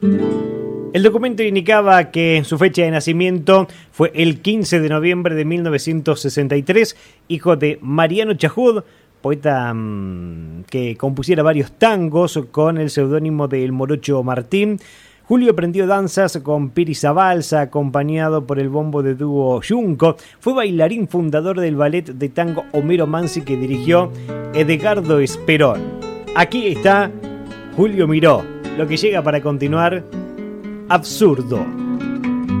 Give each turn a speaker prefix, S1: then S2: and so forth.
S1: El documento indicaba que su fecha de nacimiento fue el 15 de noviembre de 1963, hijo de Mariano Chajud, poeta que compusiera varios tangos con el seudónimo de El Morocho Martín. Julio aprendió danzas con Piri Zabalza, acompañado por el bombo de dúo Junco. Fue bailarín fundador del ballet de tango Homero Mansi que dirigió Edgardo Esperón. Aquí está Julio Miró, lo que llega para continuar, Absurdo.